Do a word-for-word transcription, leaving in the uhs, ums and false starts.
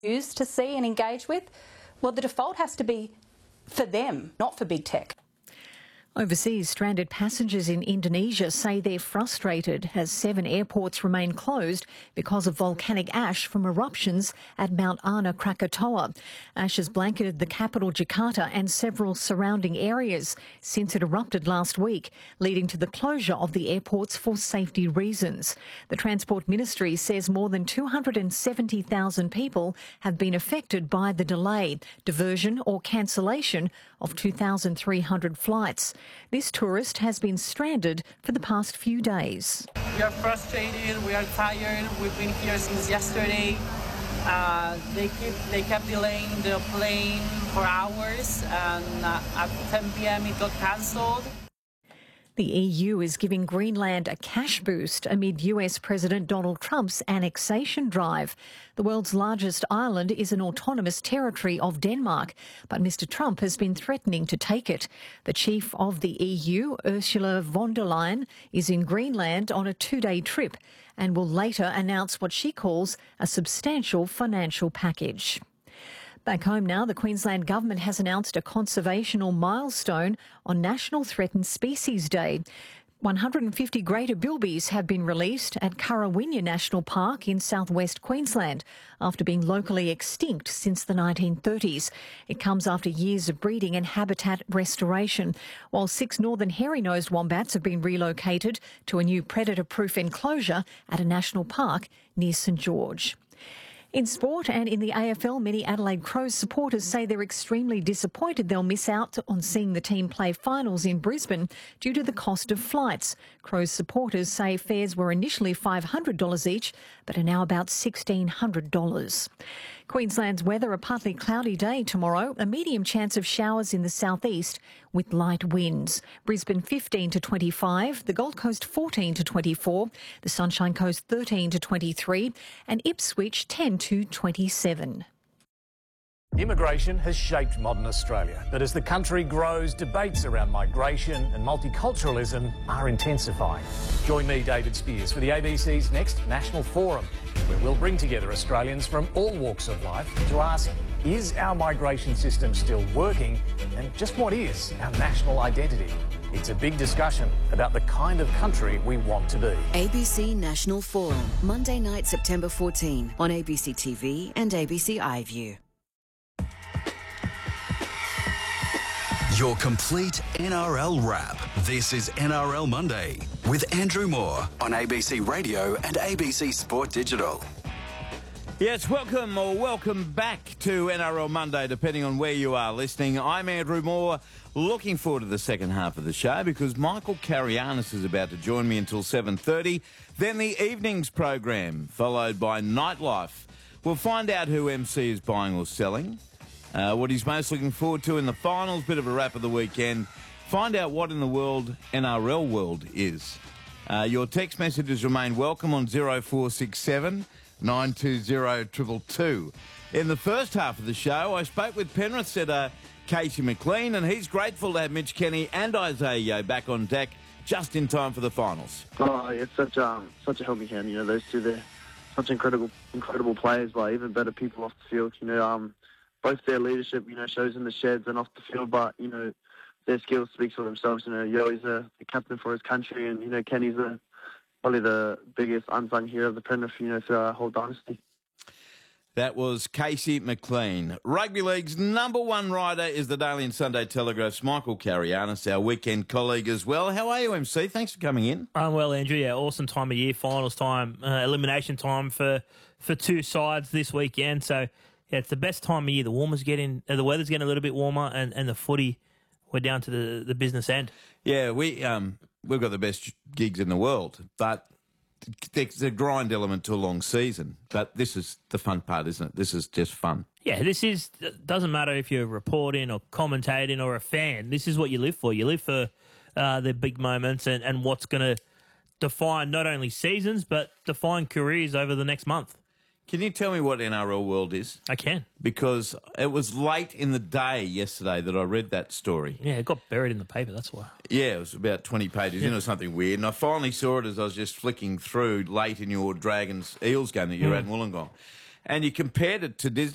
use to see and engage with, well, the default has to be for them, not for big tech. Overseas stranded passengers in Indonesia say they're frustrated as seven airports remain closed because of volcanic ash from eruptions at Mount Anak Krakatoa. Ash has blanketed the capital Jakarta and several surrounding areas since it erupted last week, leading to the closure of the airports for safety reasons. The Transport Ministry says more than two hundred seventy thousand people have been affected by the delay, diversion or cancellation of two thousand three hundred flights. This tourist has been stranded for the past few days. We are frustrated, we are tired, we've been here since yesterday. Uh, they, keep, they kept delaying the plane for hours, and uh, at ten p m it got cancelled. The E U is giving Greenland a cash boost amid U S President Donald Trump's annexation drive. The world's largest island is an autonomous territory of Denmark, but Mister Trump has been threatening to take it. The chief of the E U, Ursula von der Leyen, is in Greenland on a two-day trip and will later announce what she calls a substantial financial package. Back home now, the Queensland Government has announced a conservational milestone on National Threatened Species Day. one hundred fifty greater bilbies have been released at Currawinya National Park in southwest Queensland after being locally extinct since the nineteen thirties. It comes after years of breeding and habitat restoration, while six northern hairy-nosed wombats have been relocated to a new predator-proof enclosure at a national park near St George. In sport and in the A F L, many Adelaide Crows supporters say they're extremely disappointed they'll miss out on seeing the team play finals in Brisbane due to the cost of flights. Crows supporters say fares were initially five hundred dollars each, but are now about sixteen hundred dollars. Queensland's weather, a partly cloudy day tomorrow, a medium chance of showers in the southeast with light winds. Brisbane fifteen to twenty-five, the Gold Coast fourteen to twenty-four, the Sunshine Coast thirteen to twenty-three and Ipswich ten to twenty-seven. Immigration has shaped modern Australia, but as the country grows, debates around migration and multiculturalism are intensifying. Join me, David Spears, for the A B C's next National Forum, where we'll bring together Australians from all walks of life to ask, is our migration system still working, and just what is our national identity? It's a big discussion about the kind of country we want to be. A B C National Forum, Monday night, September fourteenth, on A B C T V and A B C iView. Your complete N R L wrap. This is N R L Monday with Andrew Moore on A B C Radio and A B C Sport Digital. Yes, welcome or welcome back to N R L Monday, depending on where you are listening. I'm Andrew Moore, looking forward to the second half of the show because Michael Carianis is about to join me until seven thirty. Then the evenings program, followed by Nightlife. We'll find out who M C is buying or selling. Uh, what he's most looking forward to in the finals, bit of a wrap of the weekend. Find out what in the world N R L world is. Uh, your text messages remain welcome on zero four six seven, nine two zero, two two two. In the first half of the show, I spoke with Penrith setter Casey McLean, and he's grateful to have Mitch Kenny and Isaiah Yeo back on deck just in time for the finals. Oh, it's such, um, such a helping hand, you know, those two, they're such incredible, incredible players, but even better people off the field, you know, um, both their leadership, you know, shows in the sheds and off the field, but, you know, their skills speak for themselves. You know, Yoe's a, a captain for his country, and, you know, Kenny's a, probably the biggest unsung hero of the Penrith, you know, through our whole dynasty. That was Casey McLean. Rugby League's number one writer is the Daily and Sunday Telegraph's Michael Carianis, our weekend colleague as well. How are you, M C? Thanks for coming in. I'm well, Andrew. Yeah, awesome time of year, finals time, uh, elimination time for, for two sides this weekend. So, yeah, it's the best time of year. The warmers getting, uh, the weather's getting a little bit warmer, and, and the footy, we're down to the, the business end. Yeah, we um we've got the best gigs in the world, but there's a grind element to a long season. But this is the fun part, isn't it? This is just fun. Yeah, this is doesn't matter if you're reporting or commentating or a fan. This is what you live for. You live for uh, the big moments and, and what's going to define not only seasons but define careers over the next month. Can you tell me what N R L world is? I can. Because it was late in the day yesterday that I read that story. Yeah, it got buried in the paper, that's why. Yeah, it was about twenty pages in or something weird. And I finally saw it as I was just flicking through late in your Dragons-Eels game that you're mm. at in Wollongong. And you compared it to Disney.